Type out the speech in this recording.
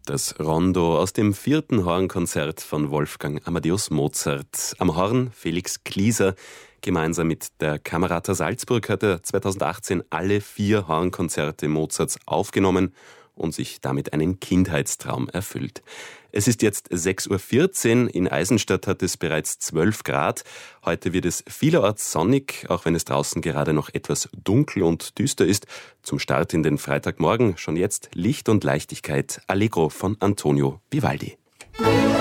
Das Rondo aus dem 4. Hornkonzert von Wolfgang Amadeus Mozart. Am Horn Felix Klieser. Gemeinsam mit der Camerata Salzburg hat er 2018 alle 4 Hornkonzerte Mozarts aufgenommen und sich damit einen Kindheitstraum erfüllt. Es ist jetzt 6.14 Uhr. In Eisenstadt hat es bereits 12 Grad. Heute wird es vielerorts sonnig, auch wenn es draußen gerade noch etwas dunkel und düster ist. Zum Start in den Freitagmorgen schon jetzt Licht und Leichtigkeit. Allegro von Antonio Vivaldi.